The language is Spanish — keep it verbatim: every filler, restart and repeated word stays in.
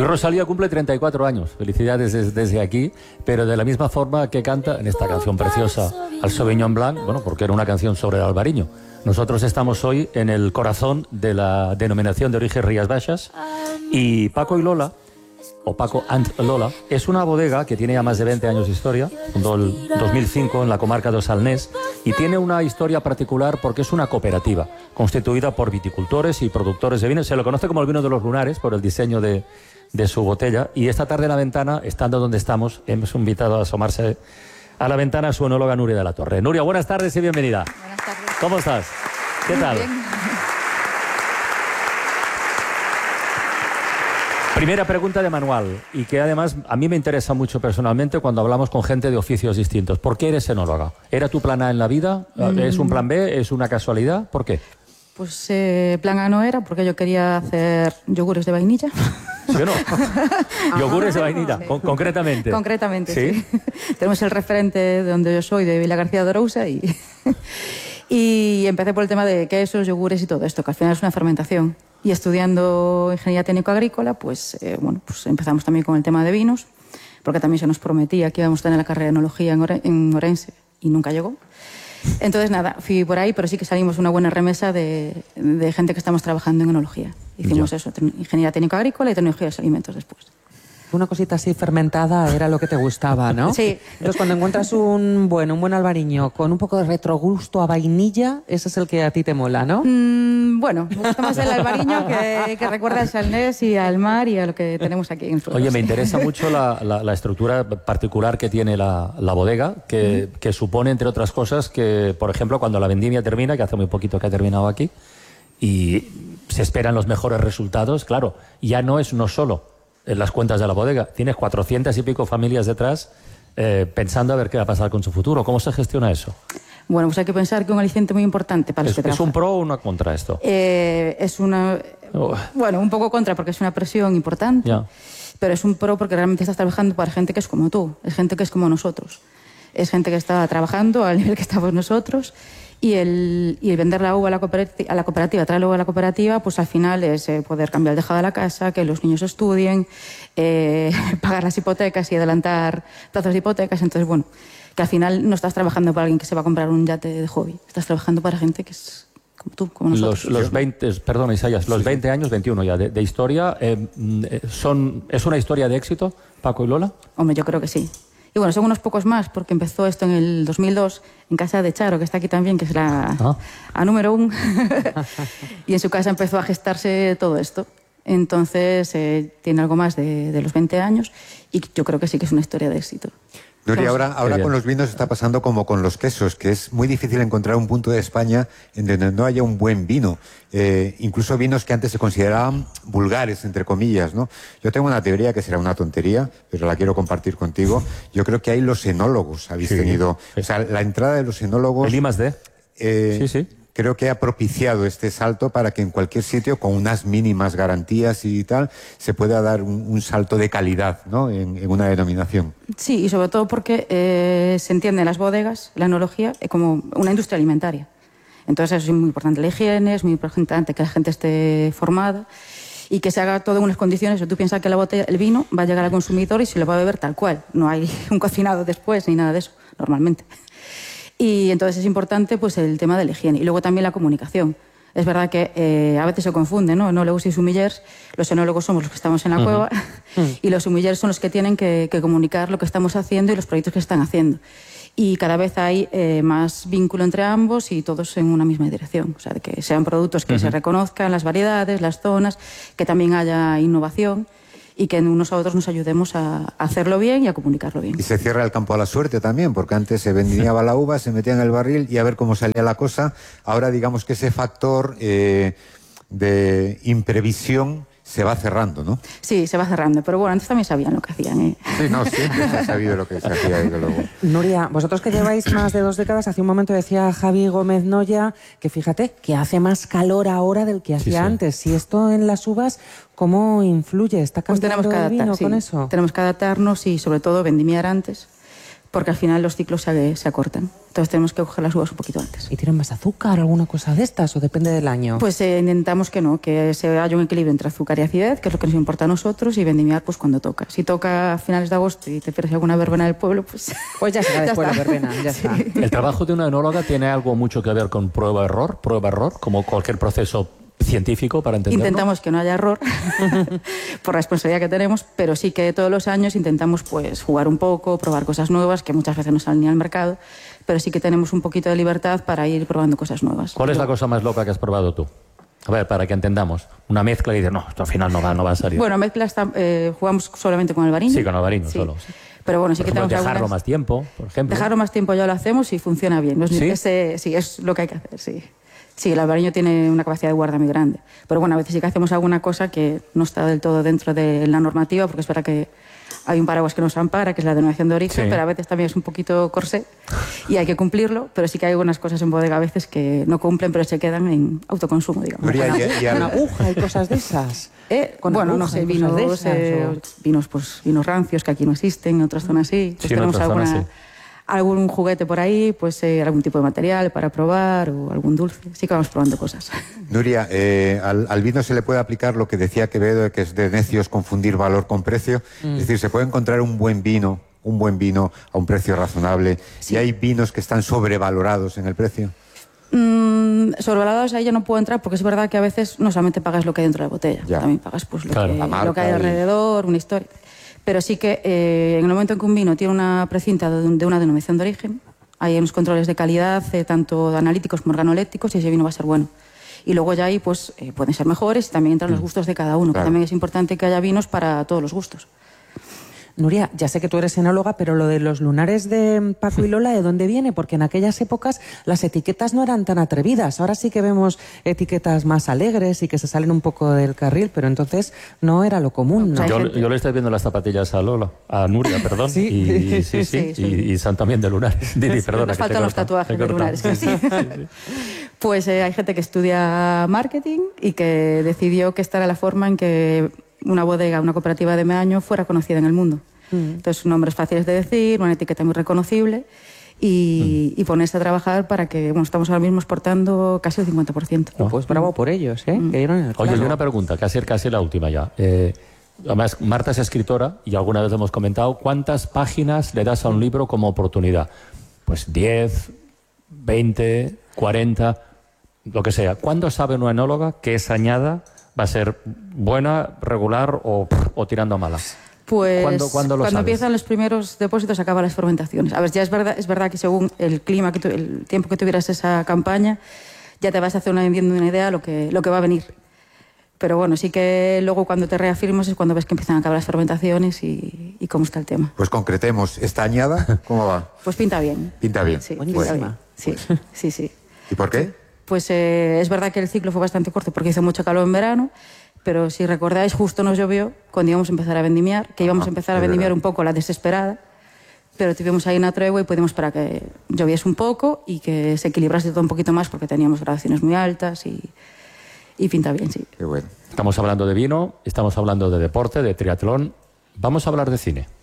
Hoy Rosalía cumple treinta y cuatro años, felicidades desde, desde aquí, pero de la misma forma que canta en esta canción preciosa al Sauvignon Blanc, bueno, porque era una canción sobre el albariño. Nosotros estamos hoy en el corazón de la denominación de origen Rías Baixas y Paco y Lola, o Paco and Lola, es una bodega que tiene ya más de veinte años de historia, fundó el dos mil cinco en la comarca de Salnés y tiene una historia particular porque es una cooperativa constituida por viticultores y productores de vino. Se lo conoce como el vino de los lunares por el diseño de, de su botella y esta tarde en la ventana, estando donde estamos, hemos invitado a asomarse a la ventana a su enóloga Nuria de la Torre. Nuria, buenas tardes y bienvenida. Buenas tardes. ¿Cómo estás? ¿Qué tal? Muy bien. Primera pregunta de manual, y que además a mí me interesa mucho personalmente cuando hablamos con gente de oficios distintos. ¿Por qué eres enóloga? ¿Era tu plan A en la vida? Mm. ¿Es un plan B? ¿Es una casualidad? ¿Por qué? Pues eh, plan A no era, porque yo quería hacer yogures de vainilla. ¿Sí o no? Yogures de vainilla, sí. Con, concretamente. Concretamente, sí. sí. Tenemos el referente de donde yo soy, de Villa García de Arousa, y, y empecé por el tema de quesos, yogures y todo esto, que al final es una fermentación. Y estudiando ingeniería técnico-agrícola, pues, eh, bueno, pues empezamos también con el tema de vinos, porque también se nos prometía que íbamos a tener la carrera de enología en, Ore en Orense y nunca llegó. Entonces, nada, fui por ahí, pero sí que salimos una buena remesa de, de gente que estamos trabajando en enología. Hicimos ya. eso, ingeniería técnico-agrícola y tecnología de los alimentos después. Una cosita así fermentada era lo que te gustaba, ¿no? Sí. Entonces, cuando encuentras un, bueno, un buen albariño con un poco de retrogusto a vainilla, ese es el que a ti te mola, ¿no? Mm, bueno, me gusta más el albariño que, que recuerda al Salnés y al mar y a lo que tenemos aquí en Suelos. Oye, me interesa mucho la, la, la estructura particular que tiene la, la bodega, que, mm. que supone, entre otras cosas, que, por ejemplo, cuando la vendimia termina, que hace muy poquito que ha terminado aquí, y se esperan los mejores resultados, claro, ya no es no solo en las cuentas de la bodega. Tienes cuatrocientas y pico familias detrás eh, pensando a ver qué va a pasar con su futuro. ¿Cómo se gestiona eso? Bueno, pues hay que pensar que un aliciente muy importante para ¿Es, este ¿Es un pro o una contra esto? Eh, es una... Oh. Bueno, un poco contra porque es una presión importante, ya. Pero es un pro porque realmente estás trabajando para gente que es como tú, es gente que es como nosotros. Es gente que está trabajando al nivel que estamos nosotros. Y el, y el vender la uva a la cooperativa, a la cooperativa, traer la uva a la cooperativa, pues al final es eh, poder cambiar el tejado de la casa, que los niños estudien, eh, pagar las hipotecas y adelantar plazos de hipotecas. Entonces, bueno, que al final no estás trabajando para alguien que se va a comprar un yate de hobby. Estás trabajando para gente que es como tú, como nosotros. Los, los veinte, perdón, Isaías, los veinte años, veintiuno ya, de, de historia, eh, son, ¿es una historia de éxito, Paco y Lola? Hombre, yo creo que sí. Y bueno, son unos pocos más, porque empezó esto en el dos mil dos en casa de Charo, que está aquí también, que es la ah. a número uno. Y en su casa empezó a gestarse todo esto. Entonces, eh, tiene algo más de, de los veinte años y yo creo que sí que es una historia de éxito. Nuria, ahora, ahora con los vinos está pasando como con los quesos, que es muy difícil encontrar un punto de España en donde no haya un buen vino. Eh, incluso vinos que antes se consideraban vulgares, entre comillas, ¿no? Yo tengo una teoría que será una tontería, pero la quiero compartir contigo. Yo creo que ahí los enólogos habéis sí, tenido... Sí. O sea, la entrada de los enólogos... El I más D. Eh, sí, sí. Creo que ha propiciado este salto para que en cualquier sitio, con unas mínimas garantías y tal, se pueda dar un, un salto de calidad, ¿no? en, en una denominación. Sí, y sobre todo porque eh, se entiende en las bodegas, la enología, eh, como una industria alimentaria. Entonces eso es muy importante. La higiene, es muy importante que la gente esté formada y que se haga todo en unas condiciones. Tú piensas que la botella, el vino va a llegar al consumidor y se lo va a beber tal cual. No hay un cocinado después ni nada de eso, normalmente. Y entonces es importante pues el tema de la higiene y luego también la comunicación. Es verdad que eh, a veces se confunde, ¿no? Enólogos y sommeliers, los enólogos somos los que estamos en la uh-huh. cueva uh-huh. y los sommeliers son los que tienen que, que comunicar lo que estamos haciendo y los proyectos que se están haciendo. Y cada vez hay eh, más vínculo entre ambos y todos en una misma dirección. O sea, de que sean productos que uh-huh. se reconozcan, las variedades, las zonas, que también haya innovación y que unos a otros nos ayudemos a hacerlo bien y a comunicarlo bien. Y se cierra el campo a la suerte también, porque antes se vendía la uva, se metía en el barril y a ver cómo salía la cosa. Ahora digamos que ese factor eh, de imprevisión se va cerrando, ¿no? Sí, se va cerrando, pero bueno, antes también sabían lo que hacían, ¿eh? Sí, no, siempre se ha sabido lo que se hacía, desde luego. Nuria, vosotros que lleváis más de dos décadas, hace un momento decía Javi Gómez Noya que fíjate, que hace más calor ahora del que hacía sí, sí. antes. Si esto en las uvas, ¿cómo influye? ¿Está cambiando pues el vino sí, con eso? Tenemos que adaptarnos y sobre todo vendimiar antes porque al final los ciclos se, se acortan. Entonces tenemos que coger las uvas un poquito antes. ¿Y tienen más azúcar, alguna cosa de estas, o depende del año? Pues eh, intentamos que no, que se haya un equilibrio entre azúcar y acidez, que es lo que nos importa a nosotros, y vendimiar pues cuando toca. Si toca a finales de agosto y te pierdes alguna verbena del pueblo, pues... Pues ya será después la verbena, ya sí. está. ¿El trabajo de una enóloga tiene algo mucho que ver con prueba-error? Prueba-error, como cualquier proceso científico para entenderlo. Intentamos que no haya error por la responsabilidad que tenemos, pero sí que todos los años intentamos pues jugar un poco, probar cosas nuevas que muchas veces no salen ni al mercado, pero sí que tenemos un poquito de libertad para ir probando cosas nuevas. ¿Cuál es la cosa más loca que has probado tú? A ver, para que entendamos. Una mezcla y dices, no, esto al final no va, no va a salir. Bueno, mezclas eh, jugamos solamente con albariño. Sí, con albariño sí. solo. Sí. Pero bueno, sí por que ejemplo, tenemos dejarlo algunas... más tiempo, por ejemplo. Dejarlo más tiempo ya lo hacemos y funciona bien. No es, ¿Sí? Ese, sí, es lo que hay que hacer, sí. Sí, el albariño tiene una capacidad de guarda muy grande. Pero bueno, a veces sí que hacemos alguna cosa que no está del todo dentro de la normativa, porque es verdad que hay un paraguas que nos ampara, que es la denominación de origen, sí. Pero a veces también es un poquito corsé y hay que cumplirlo, pero sí que hay algunas cosas en bodega a veces que no cumplen, pero se quedan en autoconsumo, digamos. Pero ya, ya, una aguja y cosas de esas. Eh, bueno, aguja, no sé, vinos, de esas, eh, o... vinos, pues, vinos rancios que aquí no existen, en otras zonas sí. Pues sí, tenemos en alguna... zonas, sí. algún juguete por ahí, pues eh, algún tipo de material para probar o algún dulce. Sí que vamos probando cosas. Nuria, eh, al, al vino se le puede aplicar lo que decía Quevedo, que es de necios confundir valor con precio. Mm. Es decir, se puede encontrar un buen vino, un buen vino a un precio razonable. Sí. ¿Y hay vinos que están sobrevalorados en el precio? Mm, sobrevalorados ahí ya no puedo entrar porque es verdad que a veces no solamente pagas lo que hay dentro de la botella, ya. También pagas pues, lo, claro. que, marca, lo que hay alrededor, y... una historia. Pero sí que eh, en el momento en que un vino tiene una precinta de, de una denominación de origen, hay unos controles de calidad, eh, tanto analíticos como organolépticos, y ese vino va a ser bueno. Y luego ya ahí pues, eh, pueden ser mejores y también entran mm. los gustos de cada uno, claro. Que también es importante que haya vinos para todos los gustos. Nuria, ya sé que tú eres enóloga, pero lo de los lunares de Paco y Lola, ¿de dónde viene? Porque en aquellas épocas las etiquetas no eran tan atrevidas. Ahora sí que vemos etiquetas más alegres y que se salen un poco del carril, pero entonces no era lo común, ¿no? Yo, yo le estoy viendo las zapatillas a Lola, a Nuria, perdón. Sí, y, sí, sí, sí, sí. Y, y son también de lunares. Didi, perdona. Nos faltan los tatuajes de lunares. Sí. Sí, sí. Pues eh, hay gente que estudia marketing y que decidió que esta era la forma en que una bodega, una cooperativa de meaño fuera conocida en el mundo. Mm. Entonces, nombres fáciles de decir, una etiqueta muy reconocible y, mm. y ponerse a trabajar para que, bueno, estamos ahora mismo exportando casi el cincuenta por ciento. Oh, pues bravo por ellos, ¿eh? Mm. Que dieron el Oye, y una pregunta, casi casi la última ya. Eh, además, Marta es escritora y alguna vez hemos comentado, ¿cuántas páginas le das a un libro como oportunidad? Pues diez, veinte, cuarenta, lo que sea. ¿Cuándo sabe una enóloga que esa añada va a ser buena, regular o, o tirando a mala? Pues ¿Cuándo, ¿cuándo, lo cuando sabes? empiezan los primeros depósitos acaban las fermentaciones. A ver, ya es verdad, es verdad que según el clima, que tu, el tiempo que tuvieras esa campaña, ya te vas a hacer una, una idea de lo que, lo que va a venir. Pero bueno, sí que luego cuando te reafirmas es cuando ves que empiezan a acabar las fermentaciones y, y cómo está el tema. Pues concretemos, ¿esta añada cómo va? Pues pinta bien. Pinta bien. Sí, Buenísima. pinta bien. Sí, sí, sí. ¿Y por qué? Pues eh, es verdad que el ciclo fue bastante corto porque hizo mucho calor en verano, pero si recordáis, justo nos llovió cuando íbamos a empezar a vendimiar, que íbamos ah, a empezar a vendimiar verdad. un poco la desesperada, pero tuvimos ahí una tregua y pudimos para que lloviese un poco y que se equilibrase todo un poquito más porque teníamos graduaciones muy altas y, y pinta bien, sí. Qué bueno. Estamos hablando de vino, estamos hablando de deporte, de triatlón. Vamos a hablar de cine.